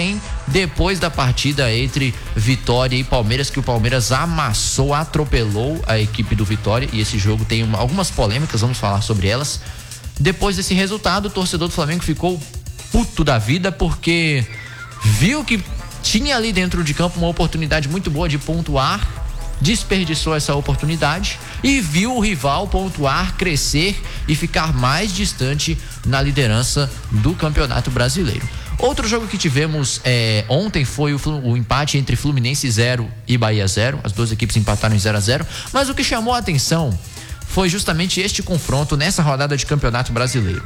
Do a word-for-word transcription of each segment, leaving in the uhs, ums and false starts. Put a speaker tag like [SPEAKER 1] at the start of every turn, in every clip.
[SPEAKER 1] Porém, depois da partida entre Vitória e Palmeiras, que o Palmeiras amassou, atropelou a equipe do Vitória, e esse jogo tem uma, algumas polêmicas, vamos falar sobre elas. Depois desse resultado, o torcedor do Flamengo ficou puto da vida, porque viu que tinha ali dentro de campo uma oportunidade muito boa de pontuar, desperdiçou essa oportunidade e viu o rival pontuar, crescer e ficar mais distante na liderança do Campeonato Brasileiro. Outro jogo que tivemos é, ontem foi o, o empate entre Fluminense zero e Bahia zero. As duas equipes empataram em zero a zero, mas o que chamou a atenção foi justamente este confronto nessa rodada de Campeonato Brasileiro.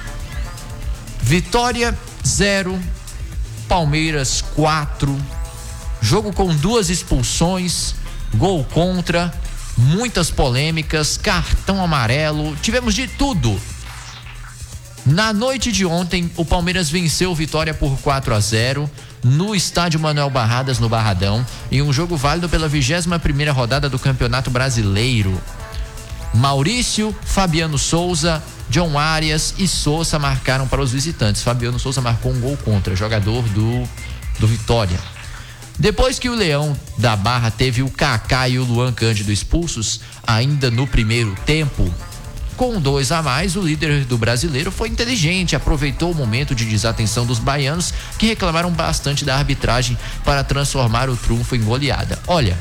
[SPEAKER 1] Vitória zero, Palmeiras quatro, jogo com duas expulsões, gol contra, muitas polêmicas, cartão amarelo, tivemos de tudo. Na noite de ontem, o Palmeiras venceu o Vitória por quatro a zero no estádio Manuel Barradas, no Barradão, em um jogo válido pela vigésima primeira rodada do Campeonato Brasileiro. Maurício, Fabiano Souza, John Arias e Souza marcaram para os visitantes. Fabiano Souza marcou um gol contra, jogador do, do Vitória. Depois que o Leão da Barra teve o Kaká e o Luan Cândido expulsos, ainda no primeiro tempo, com dois a mais, o líder do Brasileiro foi inteligente, aproveitou o momento de desatenção dos baianos, que reclamaram bastante da arbitragem para transformar o triunfo em goleada. Olha,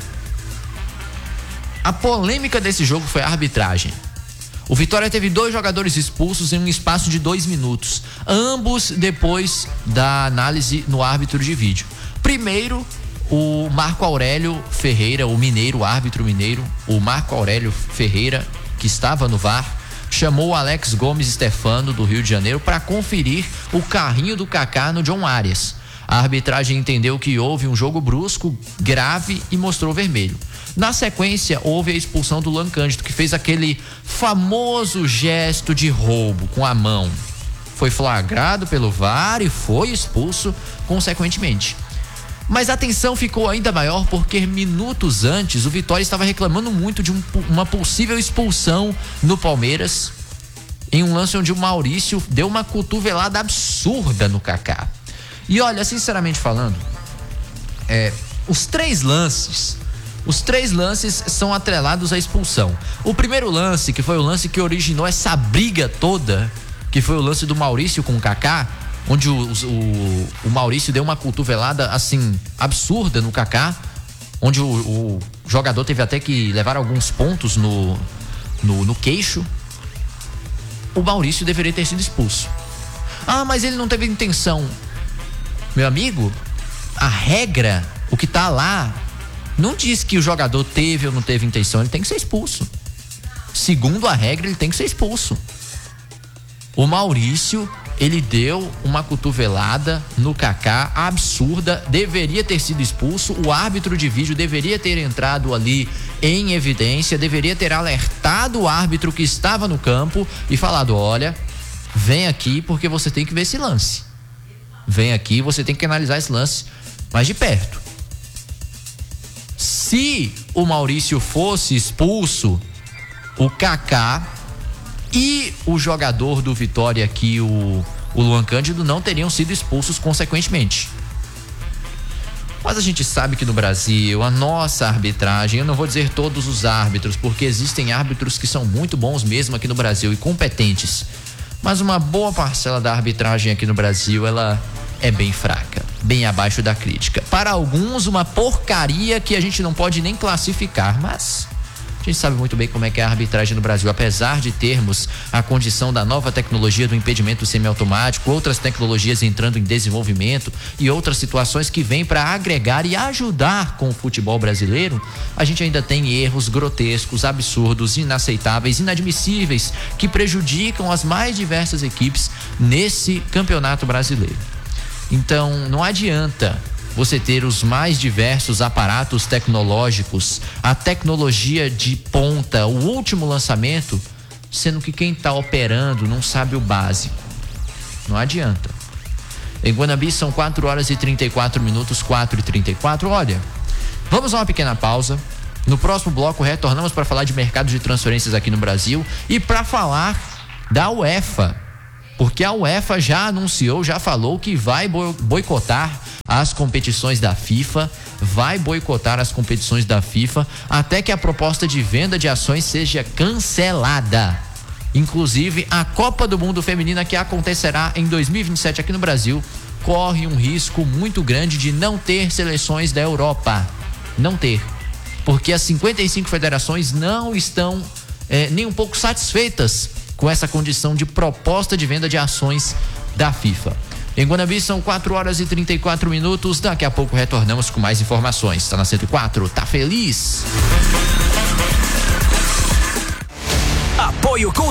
[SPEAKER 1] a polêmica desse jogo foi a arbitragem. O Vitória teve dois jogadores expulsos em um espaço de dois minutos, ambos depois da análise no árbitro de vídeo. Primeiro, o Marco Aurélio Ferreira, o mineiro, o árbitro mineiro, o Marco Aurélio Ferreira, que estava no V A R, chamou o Alex Gomes Stefano, do Rio de Janeiro, para conferir o carrinho do Kaká no John Arias. A arbitragem entendeu que houve um jogo brusco, grave, e mostrou vermelho. Na sequência, houve a expulsão do Luan Cândido, que fez aquele famoso gesto de roubo com a mão. Foi flagrado pelo V A R e foi expulso consequentemente. Mas a tensão ficou ainda maior porque minutos antes o Vitória estava reclamando muito de um, uma possível expulsão no Palmeiras, em um lance onde o Maurício deu uma cotovelada absurda no Kaká. E olha, sinceramente falando, é, os três lances, os três lances são atrelados à expulsão. O primeiro lance, que foi o lance que originou essa briga toda, que foi o lance do Maurício com o Kaká, onde o, o, o Maurício deu uma cotovelada assim absurda no Kaká, onde o, o jogador teve até que levar alguns pontos no, no, no queixo. O Maurício deveria ter sido expulso. Ah, mas ele não teve intenção. Meu amigo, a regra, o que tá lá, não diz que o jogador teve ou não teve intenção. Ele tem que ser expulso. Segundo a regra, ele tem que ser expulso. O Maurício, ele deu uma cotovelada no Kaká absurda, deveria ter sido expulso. O árbitro de vídeo deveria ter entrado ali em evidência, deveria ter alertado o árbitro que estava no campo e falado: olha, vem aqui porque você tem que ver esse lance. Vem aqui, você tem que analisar esse lance mais de perto. Se o Maurício fosse expulso, o Kaká e o jogador do Vitória aqui, o, o Luan Cândido, não teriam sido expulsos consequentemente. Mas a gente sabe que no Brasil, a nossa arbitragem, eu não vou dizer todos os árbitros, porque existem árbitros que são muito bons mesmo aqui no Brasil e competentes, mas uma boa parcela da arbitragem aqui no Brasil, ela é bem fraca, bem abaixo da crítica. Para alguns, uma porcaria que a gente não pode nem classificar, mas a gente sabe muito bem como é que é a arbitragem no Brasil. Apesar de termos a condição da nova tecnologia do impedimento semiautomático, outras tecnologias entrando em desenvolvimento e outras situações que vêm para agregar e ajudar com o futebol brasileiro, a gente ainda tem erros grotescos, absurdos, inaceitáveis, inadmissíveis, que prejudicam as mais diversas equipes nesse campeonato brasileiro. Então, não adianta você ter os mais diversos aparatos tecnológicos, a tecnologia de ponta, o último lançamento, sendo que quem está operando não sabe o básico. Não adianta. Em Guanambi são quatro horas e trinta e quatro minutos, quatro e trinta e quatro. Olha, vamos a uma pequena pausa. No próximo bloco retornamos para falar de mercado de transferências aqui no Brasil e para falar da UEFA. Porque a UEFA já anunciou, já falou que vai boicotar as competições da FIFA, vai boicotar as competições da FIFA até que a proposta de venda de ações seja cancelada. Inclusive, a Copa do Mundo Feminina, que acontecerá em dois mil e vinte e sete aqui no Brasil, corre um risco muito grande de não ter seleções da Europa. Não ter. Porque as cinquenta e cinco federações não estão é, nem um pouco satisfeitas com essa condição de proposta de venda de ações da FIFA. Em Guanambi são quatro horas e trinta e quatro minutos. Daqui a pouco retornamos com mais informações. Tá na cento e quatro, tá feliz?
[SPEAKER 2] Apoio Cultural.